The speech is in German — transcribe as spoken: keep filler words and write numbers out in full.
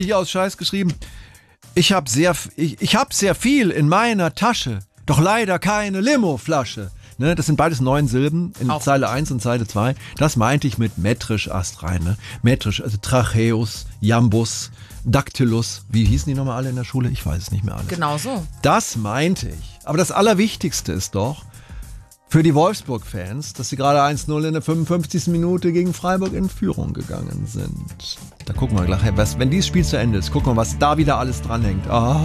Ich aus Scheiß geschrieben. Ich hab sehr, ich, ich hab sehr viel in meiner Tasche, doch leider keine Limo-Flasche. Ne, das sind beides neun Silben in Auch Zeile eins und Zeile zwei. Das meinte ich mit metrisch astrein. Ne? Metrisch, also Tracheus, Jambus, Dactylus. Wie hießen die nochmal alle in der Schule? Ich weiß es nicht mehr alles. Genau so. Das meinte ich. Aber das Allerwichtigste ist doch, für die Wolfsburg-Fans, dass sie gerade eins null in der fünfundfünfzigsten Minute gegen Freiburg in Führung gegangen sind. Da gucken wir gleich, was, wenn dieses Spiel zu Ende ist, gucken wir, was da wieder alles dranhängt. Ah.